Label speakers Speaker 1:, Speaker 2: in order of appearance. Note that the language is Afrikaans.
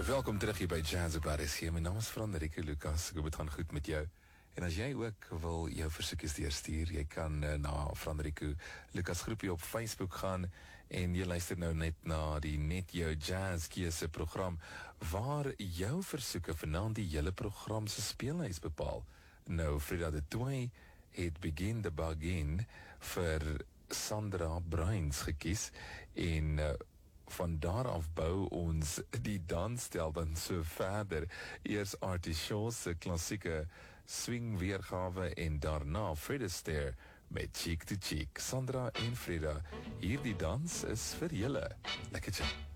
Speaker 1: Welkom terug hier by Jazz op RSG. My naam is Frederike Lucas. Ek hoop het gaan goed met jou. En as jy ook wil jou versoekies deurstuur, jy kan na Frederike Lucas groepie op Facebook gaan en jy luister nou net na die Net Jou Jazz keuse program waar jou versoeke vanaand die hele program se speellys bepaal. Nou Frida de Toey het Begin the Bargain vir Sandra Bruins gekies en van daar af bou ons die dansstel dan so verder. Eers Artie Shaw se klassieke swing weergawe en daarna Fred Astaire met Cheek to Cheek. Sandra en Frida, hierdie dans is vir julle. Lekker tjie.